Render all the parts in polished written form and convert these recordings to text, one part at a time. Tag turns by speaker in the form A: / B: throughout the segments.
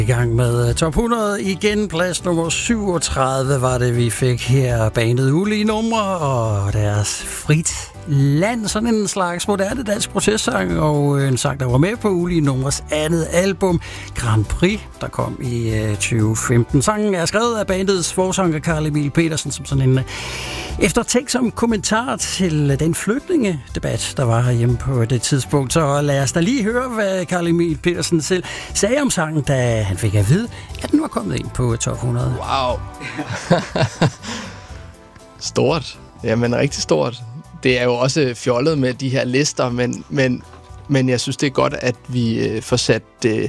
A: I gang med top 100 igen. Plads nummer 37 var det, vi fik her. Bandet Ulige Numre og deres Frit Land. Sådan en slags moderne dansk protestsang, og en sang, der var med på Ulige Numres andet album, Grand Prix, der kom i 2015. Sangen er skrevet af bandets forsanger Carl Emil Petersen som sådan en eftertænksom kommentar til den flygtningedebat, der var herhjemme på det tidspunkt. Så lad os da lige høre, hvad Carl Emil Petersen selv sagde om sangen, da han fik at vide, at den var kommet ind på top 100.
B: Wow! Stort. Jamen, rigtig stort. Det er jo også fjollet med de her lister, men jeg synes, det er godt, at vi får sat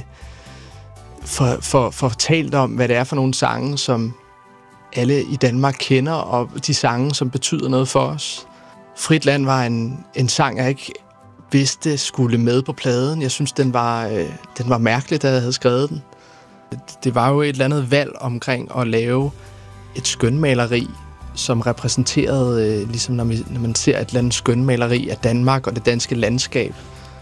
B: for talt om, hvad det er for nogle sange, som alle i Danmark kender, og de sange, som betyder noget for os. Frit Land var en sang, jeg ikke vidste skulle med på pladen. Jeg synes, den var mærkelig, da jeg havde skrevet den. Det var jo et eller andet valg omkring at lave et skønmaleri, som repræsenterede, ligesom når man ser et eller andet skønmaleri af Danmark og det danske landskab.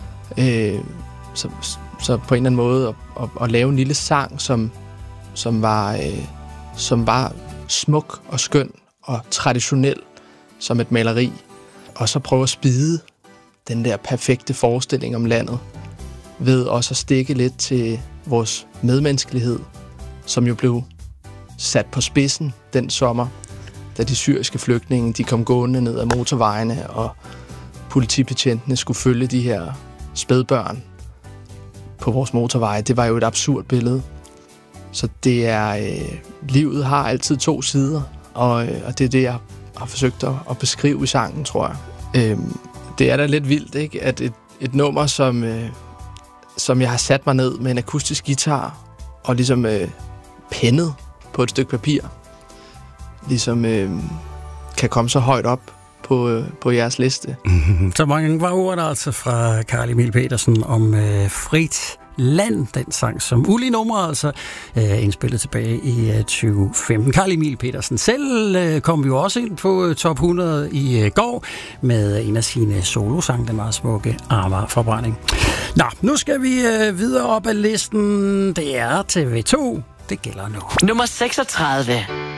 B: Så på en eller anden måde at lave en lille sang, som var smuk og skøn og traditionel som et maleri, og så prøve at spide den der perfekte forestilling om landet ved også at stikke lidt til vores medmenneskelighed, som jo blev sat på spidsen den sommer, da de syriske flygtninge, de kom gående ned ad motorvejene, og politibetjentene skulle følge de her spædbørn på vores motorveje. Det var jo et absurd billede. Så det er, livet har altid to sider, og det er det, jeg har forsøgt at beskrive i sangen, tror jeg. Det er da lidt vildt, ikke? At et nummer, som jeg har sat mig ned med en akustisk guitar, og ligesom pennet på et stykke papir, ligesom kan komme så højt op på jeres liste.
A: Så mange var ordene altså fra Carl Emil Petersen om Frit Land, den sang, som Ulige Numre altså indspillet tilbage i 2015. Carl Emil Petersen selv kom jo også ind på top 100 i går med en af sine solosange, den meget smukke Amagerforbrænding. Nå, nu skal vi videre op ad listen. Det er TV2. Det gælder nu.
C: Nummer 36.